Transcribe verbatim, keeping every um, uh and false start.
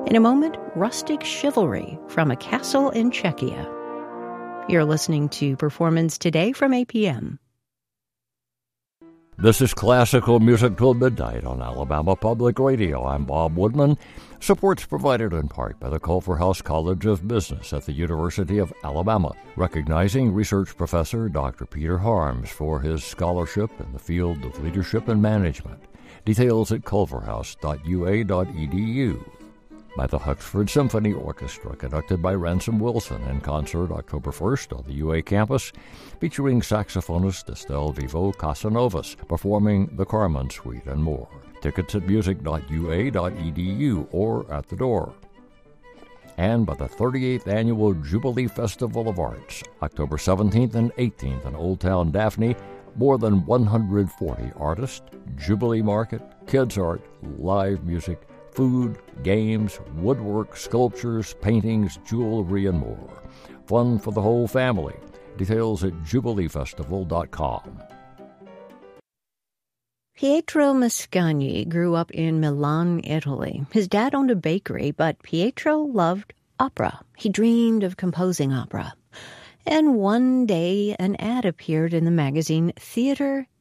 In a moment, rustic chivalry from a castle in Czechia. You're listening to Performance Today from A P M. This is Classical Music Till Midnight on Alabama Public Radio. I'm Bob Woodman. Support's provided in part by the Culverhouse College of Business at the University of Alabama, recognizing research professor Doctor Peter Harms for his scholarship in the field of leadership and management. Details at culverhouse dot u a dot e d u. By the Huxford Symphony Orchestra, conducted by Ransom Wilson in concert October first on the U A campus, featuring saxophonist Estelle Vivo Casanovas performing the Carmen Suite and more. Tickets at music dot u a dot e d u or at the door. And by the thirty-eighth Annual Jubilee Festival of Arts, October seventeenth and eighteenth in Old Town Daphne, more than one hundred forty artists, Jubilee Market, kids art, live music, food, games, woodwork, sculptures, paintings, jewelry, and more. Fun for the whole family. Details at jubilee festival dot com. Pietro Mascagni grew up in Milan, Italy. His dad owned a bakery, but Pietro loved opera. He dreamed of composing opera. And one day, an ad appeared in the magazine Theater